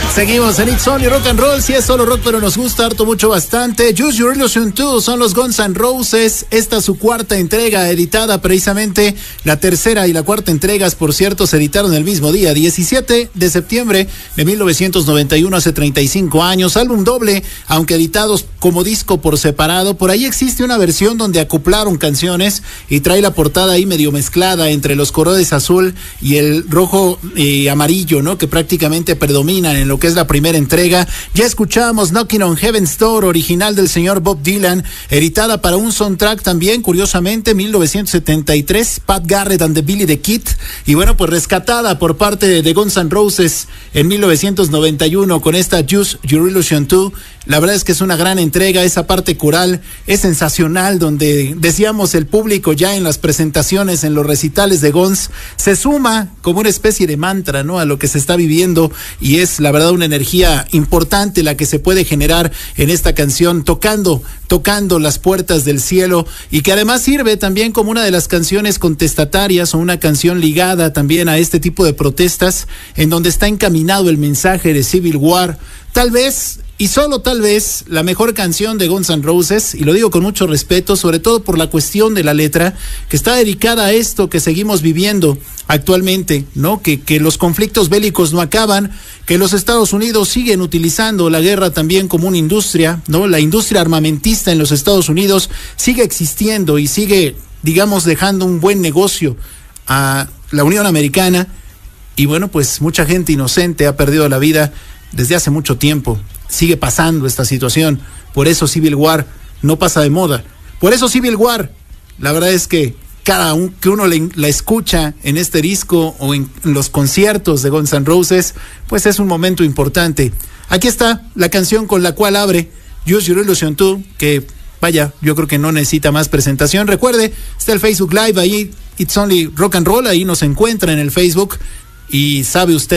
Seguimos en It's Only Rock and Roll. Si es solo rock, pero nos gusta harto, mucho, bastante. Use Your Illusion 2 son los Guns N' Roses. Esta es su cuarta entrega, editada precisamente. La tercera y la cuarta entregas, por cierto, se editaron el mismo día, 17 de septiembre de 1991, hace 35 años. Álbum doble, aunque editados como disco por separado. Por ahí existe una versión donde acoplaron canciones y trae la portada ahí medio mezclada entre los colores azul y el rojo y amarillo, ¿no? Que prácticamente predominan en lo que es la primera entrega. Ya escuchamos Knocking on Heaven's Door, original del señor Bob Dylan, editada para un soundtrack también, curiosamente, 1973, Pat Garrett and the Billy the Kid, y bueno, pues rescatada por parte de Guns N' Roses en 1991 con esta Use Your Illusion 2. La verdad es que es una gran entrega, esa parte coral es sensacional, donde decíamos el público ya en las presentaciones, en los recitales de Guns, se suma como una especie de mantra, ¿no? A lo que se está viviendo, y es la verdad una energía importante la que se puede generar en esta canción, tocando las puertas del cielo, y que además sirve también como una de las canciones contestatarias o una canción ligada también a este tipo de protestas, en donde está encaminado el mensaje de Civil War. Tal vez, y solo tal vez, la mejor canción de Guns N' Roses, y lo digo con mucho respeto, sobre todo por la cuestión de la letra, que está dedicada a esto que seguimos viviendo actualmente, ¿no? Que los conflictos bélicos no acaban, que los Estados Unidos siguen utilizando la guerra también como una industria, ¿no? La industria armamentista en los Estados Unidos sigue existiendo y sigue, digamos, dejando un buen negocio a la Unión Americana, y bueno, pues mucha gente inocente ha perdido la vida desde hace mucho tiempo. Sigue pasando esta situación. Por eso Civil War no pasa de moda. Por eso Civil War, la verdad es que que uno la escucha en este disco o en los conciertos de Guns N' Roses, pues es un momento importante. Aquí está la canción con la cual abre Use Your Illusion 2, que vaya, yo creo que no necesita más presentación. Recuerde, está el Facebook Live ahí, It's Only Rock and Roll, ahí nos encuentra en el Facebook, y sabe usted